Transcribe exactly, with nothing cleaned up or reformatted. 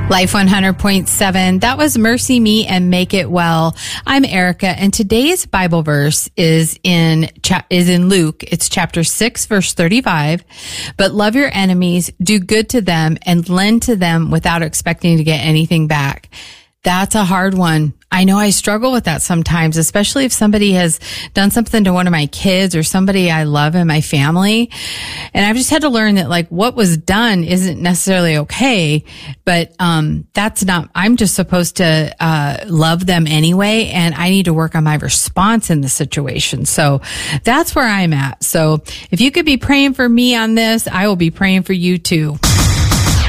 Life one hundred point seven. That was Mercy Me and Make It Well. I'm Erica, and today's Bible verse is in cha- is in Luke. It's chapter six, verse thirty-five. But love your enemies, do good to them, and lend to them without expecting to get anything back. That's a hard one. I know I struggle with that sometimes, especially if somebody has done something to one of my kids or somebody I love in my family. And I've just had to learn that, like, what was done isn't necessarily okay, but um that's not, I'm just supposed to uh love them anyway, and I need to work on my response in the situation. So that's where I'm at. So if you could be praying for me on this, I will be praying for you too.